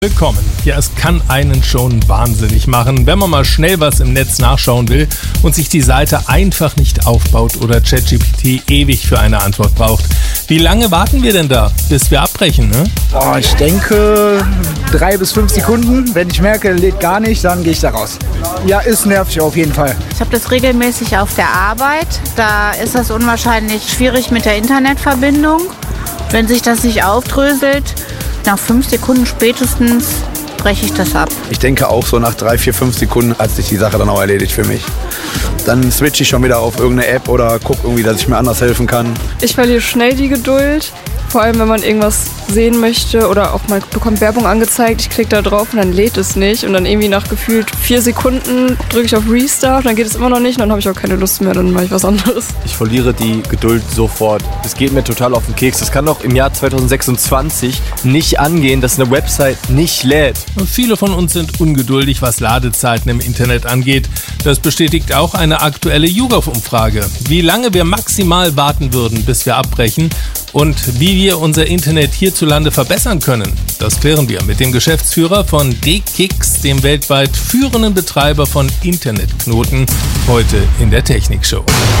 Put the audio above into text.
Willkommen. Ja, es kann einen schon wahnsinnig machen, wenn man mal schnell was im Netz nachschauen will und sich die Seite einfach nicht aufbaut oder ChatGPT ewig für eine Antwort braucht. Wie lange warten wir denn da, bis wir abbrechen, ne? Ich denke 3 bis 5 Sekunden. Wenn ich merke, lädt gar nicht, dann gehe ich da raus. Ja, ist nervig auf jeden Fall. Ich habe das regelmäßig auf der Arbeit. Da ist das unwahrscheinlich schwierig mit der Internetverbindung. Wenn sich das nicht aufdröselt, nach 5 Sekunden spätestens breche ich das ab. Ich denke auch so nach 3, 4, 5 Sekunden hat sich die Sache dann auch erledigt für mich. Dann switche ich schon wieder auf irgendeine App oder gucke irgendwie, dass ich mir anders helfen kann. Ich verliere schnell die Geduld, vor allem wenn man irgendwas sehen möchte oder auch mal bekommt Werbung angezeigt. Ich klicke da drauf und dann lädt es nicht und dann irgendwie nach gefühlt 4 Sekunden drücke ich auf Restart, dann geht es immer noch nicht und dann habe ich auch keine Lust mehr, dann mache ich was anderes. Ich verliere die Geduld sofort. Es geht mir total auf den Keks. Es kann doch im Jahr 2026 nicht angehen, dass eine Website nicht lädt. Viele von uns sind ungeduldig, was Ladezeiten im Internet angeht. Das bestätigt auch eine aktuelle YouGov-Umfrage. Wie lange wir maximal warten würden, bis wir abbrechen und wie wir unser Internet hierzulande verbessern können, das klären wir mit dem Geschäftsführer von D-Kix, dem weltweit führenden Betreiber von Internetknoten, heute in der Technikshow.